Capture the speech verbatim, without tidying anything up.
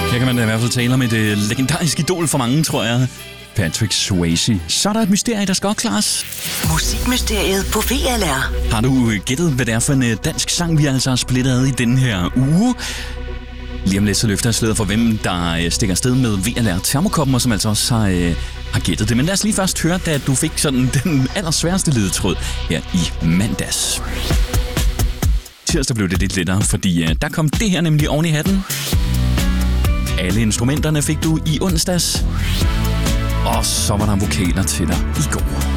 Her kan man i hvert fald tale om et øh, legendarisk idol for mange, tror jeg. Patrick Swayze. Så er der et mysterie, der skal opklares. Musikmysteriet på V L R. Har du gættet, hvad det er for en dansk sang, vi altså har splittet ad i denne her uge? Lige om lidt så løfter jeg sløret for, hvem der stikker afsted med V L R termokopper, som altså også har, øh, har gættet det. Men lad os lige først høre, da du fik sådan den allersværeste ledetråd her i mandags. Tirsdag blev det lidt lettere, fordi øh, der kom det her nemlig oven i hatten. Alle instrumenterne fik du i onsdags. Og så var der vokaler til dig i går.